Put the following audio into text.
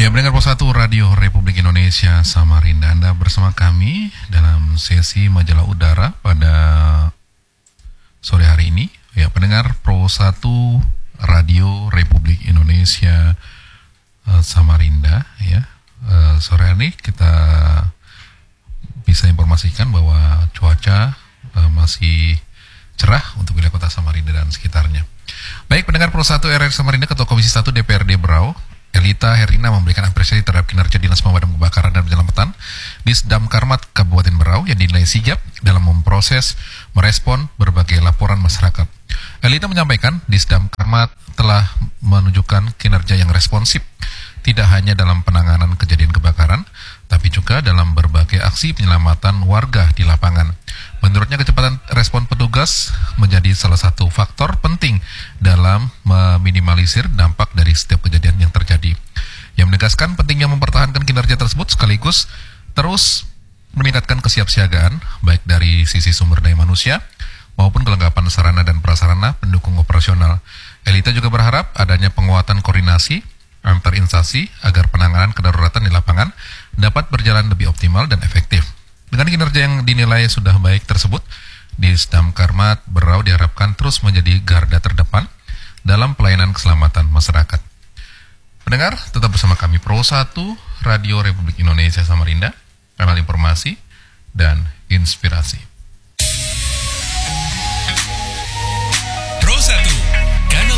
Ya, pendengar Pos 1 Radio Republik Indonesia Samarinda, Anda bersama kami dalam sesi majalah udara pada sore hari ini. Ya, pendengar Pro 1 Radio Republik Indonesia Samarinda, ya. Sore hari ini kita bisa informasikan bahwa cuaca masih cerah untuk wilayah kota Samarinda dan sekitarnya. Baik, pendengar Pro 1 RR Samarinda, Ketua Komisi 1 DPRD Berau Elita Herina memberikan apresiasi terhadap kinerja Dinas Pemadam Kebakaran dan Penyelamatan Disdamkarmat Kabupaten Berau yang dinilai sigap dalam memproses, merespon berbagai laporan masyarakat. Elita menyampaikan Disdamkarmat telah menunjukkan kinerja yang responsif, tidak hanya dalam penanganan kejadian kebakaran, tapi juga dalam berbagai aksi penyelamatan warga di lapangan. Menurutnya kecepatan respon petugas menjadi salah satu faktor penting dalam meminimalisir dampak dari setiap kejadian yang terjadi. Yang menegaskan pentingnya mempertahankan kinerja tersebut sekaligus terus meningkatkan kesiapsiagaan baik dari sisi sumber daya manusia maupun kelengkapan sarana dan prasarana pendukung operasional. Elita juga berharap adanya penguatan koordinasi antar instansi agar penanganan kedaruratan di lapangan dapat berjalan lebih optimal dan efektif. Dengan kinerja yang dinilai sudah baik tersebut, Disdamkarmat Berau diharapkan terus menjadi garda terdepan dalam pelayanan keselamatan masyarakat. Pendengar, tetap bersama kami Pro 1 Radio Republik Indonesia Samarinda, kanal informasi dan inspirasi.